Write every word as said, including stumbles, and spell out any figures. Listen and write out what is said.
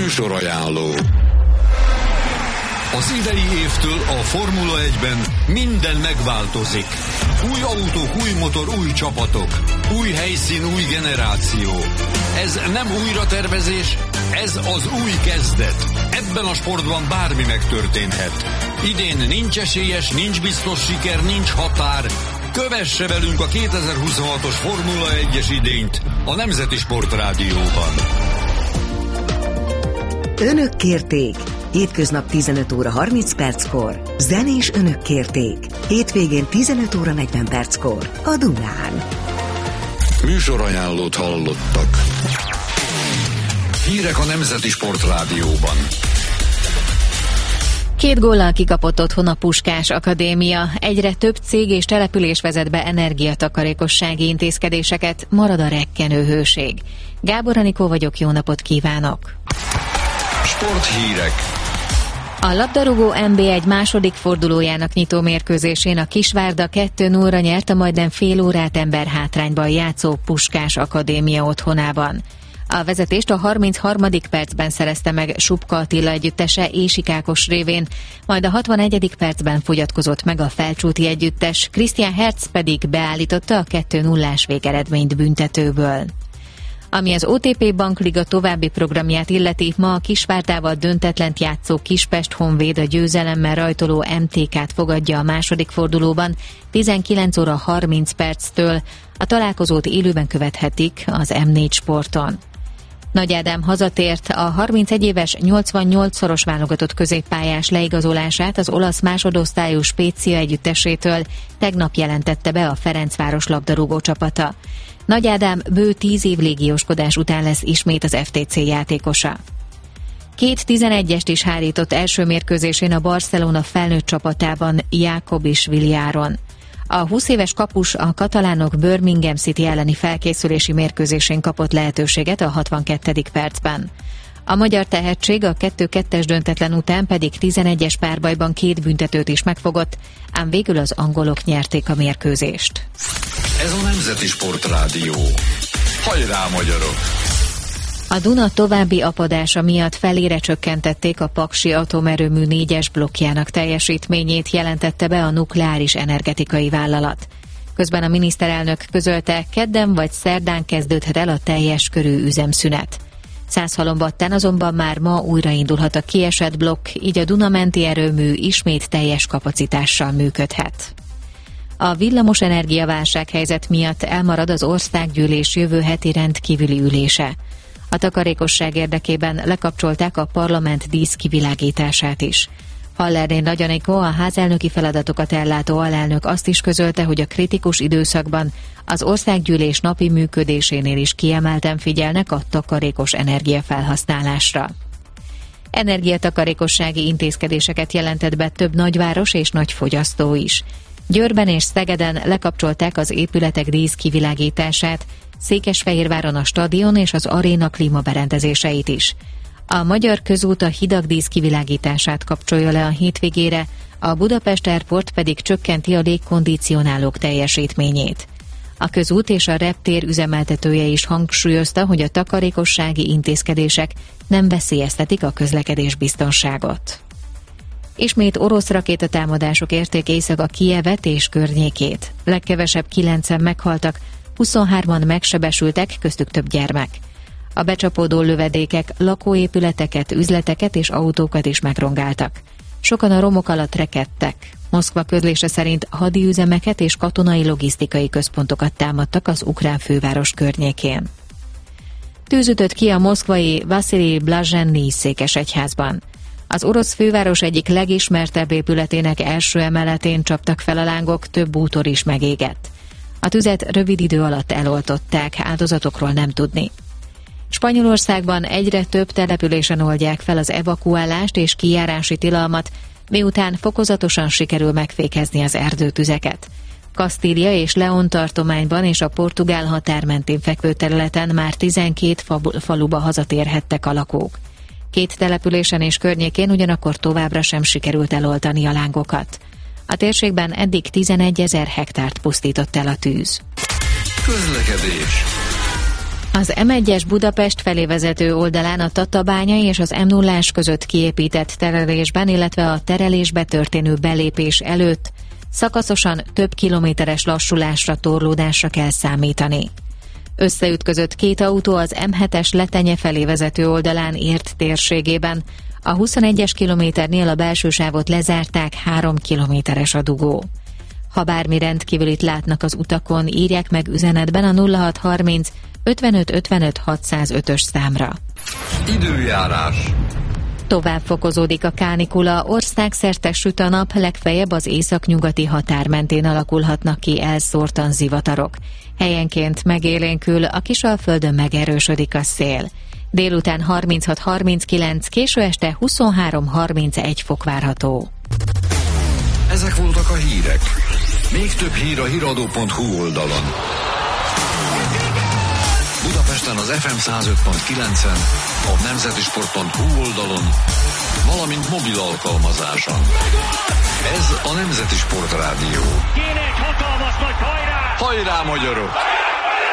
Műsorajánló. Az idei évtől a Formula egyben minden megváltozik. Új autók, új motor, új csapatok. Új helyszín, új generáció. Ez nem újratervezés, ez az új kezdet. Ebben a sportban bármi megtörténhet. Idén nincs esélyes, nincs biztos siker, nincs határ. Kövesse velünk a kétezer-huszonhatos Formula egyes idényt a Nemzeti Sportrádióban. Önök kérték. Hétköznap tizenöt óra harminc perckor. Zenés önök kérték. Hétvégén tizenöt óra negyven perckor. A Dunán. Műsorajánlót hallottak. Hírek a Nemzeti Sportrádióban. Két góllal kikapott otthon a Puskás Akadémia. Egyre több cég és település vezet be energiatakarékossági intézkedéseket, marad a rekkenő hőség. Gábor Anikó vagyok, jó napot kívánok! Sporthírek. A labdarúgó en bé egy második fordulójának nyitó mérkőzésén a Kisvárda kettő nullra nyert a majdnem fél órát emberhátrányban játszó Puskás Akadémia otthonában. A vezetést a harmincharmadik percben szerezte meg Subka Attila együttese Ési Ákos révén, majd a hatvanegyedik percben fogyatkozott meg a Felcsúti együttes, Christian Hertz pedig beállította a kettő nullás végeredményt büntetőből. Ami az o té pé Bankliga további programját illeti, ma a Kisvárdával döntetlent játszó Kispest Honvéd a győzelemmel rajtoló em té ká-t fogadja a második fordulóban tizenkilenc óra harminc perctől. A találkozót élőben követhetik az em négy Sporton. Nagy Ádám hazatért, a harmincegy éves nyolcvannyolcszoros válogatott középpályás leigazolását az olasz másodosztályú Spezia együttesétől tegnap jelentette be a Ferencváros labdarúgó csapata. Nagy Ádám bő tíz év légióskodás után lesz ismét az ef té cé játékosa. Két tizenegyest is hárított első mérkőzésén a Barcelona felnőtt csapatában Jákobisvili Áron. A húsz éves kapus a katalánok Birmingham City elleni felkészülési mérkőzésén kapott lehetőséget a hatvankettedik percben. A magyar tehetség a kettő kettes döntetlen után pedig tizenegyes párbajban két büntetőt is megfogott, ám végül az angolok nyerték a mérkőzést. Ez a Nemzeti Sportrádió. Hajrá, magyarok! A Duna további apadása miatt felére csökkentették a Paksi atomerőmű négyes blokkjának teljesítményét, jelentette be a nukleáris energetikai vállalat. Közben a miniszterelnök közölte, kedden vagy szerdán kezdődhet el a teljes körű üzemszünet. Százhalombattán azonban már ma újraindulhat a kiesett blokk, így a Duna-menti erőmű ismét teljes kapacitással működhet. A villamos energiaválsághelyzet miatt elmarad az országgyűlés jövő heti rendkívüli ülése. A takarékosság érdekében lekapcsolták a parlament díszkivilágítását is. Hallerné Nagy Anikó, a házelnöki feladatokat ellátó alelnök azt is közölte, hogy a kritikus időszakban az országgyűlés napi működésénél is kiemelten figyelnek a takarékos energiafelhasználásra. Energiatakarékossági intézkedéseket jelentett be több nagyváros és nagy fogyasztó is. Győrben és Szegeden lekapcsolták az épületek díszkivilágítását, Székesfehérváron a stadion és az aréna klímaberendezéseit is. A Magyar Közút a hidak díszkivilágítását kapcsolja le a hétvégére, a Budapest Airport pedig csökkenti a légkondicionálók teljesítményét. A közút és a reptér üzemeltetője is hangsúlyozta, hogy a takarékossági intézkedések nem veszélyeztetik a közlekedés biztonságot. Ismét orosz rakétatámadások érték éjszaka Kijevet és környékét. Legkevesebb kilencen meghaltak, huszonhárman megsebesültek, köztük több gyermek. A becsapódó lövedékek lakóépületeket, üzleteket és autókat is megrongáltak. Sokan a romok alatt rekedtek. Moszkva közlése szerint hadiüzemeket és katonai logisztikai központokat támadtak az ukrán főváros környékén. Tűz ütött ki a moszkvai Vasilij Blazsennyij székesegyházban. Az orosz főváros egyik legismertebb épületének első emeletén csaptak fel a lángok, több bútor is megégett. A tüzet rövid idő alatt eloltották, áldozatokról nem tudni. Spanyolországban egyre több településen oldják fel az evakuálást és kijárási tilalmat, miután fokozatosan sikerül megfékezni az erdőtüzeket. Kasztília és León tartományban és a portugál határ mentén fekvő területen már tizenkét faluba hazatérhettek a lakók. Két településen és környékén ugyanakkor továbbra sem sikerült eloltani a lángokat. A térségben eddig tizenegyezer hektárt pusztított el a tűz. Közlekedés. Az em egyes Budapest felé vezető oldalán a Tatabánya és az em nullás között kiépített terelésben, illetve a terelésbe történő belépés előtt szakaszosan több kilométeres lassulásra, torlódásra kell számítani. Összeütközött két autó az em hetes Letenye felé vezető oldalán ért térségében. A huszonegyes kilométernél a belső sávot lezárták, három kilométeres a dugó. Ha bármi rendkívülit látnak az utakon, írják meg üzenetben a nulla hat harminc ötvenöt ötvenöt hatszázötös számra. Időjárás. Tovább fokozódik a kánikula, országszerte süt a nap, legfeljebb az északnyugati határ mentén alakulhatnak ki elszórtan zivatarok. Helyenként megélénkül, a Kisalföldön megerősödik a szél. Délután harminchat harminckilenc, késő este huszonhárom harmincegy fok várható. Ezek voltak a hírek. Még több hír a híradó pont hu oldalon. Budapesten az ef em száz öt pont kilencen, a nemzetisport pont hu oldalon, valamint mobil alkalmazáson. Ez a Nemzeti Sport Rádió. Kéne egy hatalmas nagy hajrá! Hajrá, magyarok!